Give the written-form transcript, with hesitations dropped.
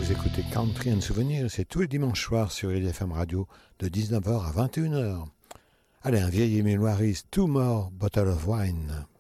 Vous écoutez Country and Souvenirs, c'est tous les dimanches soirs sur IDFM Radio de 19h à 21h. Allez, un vieil émile Two More Bottle of Wine.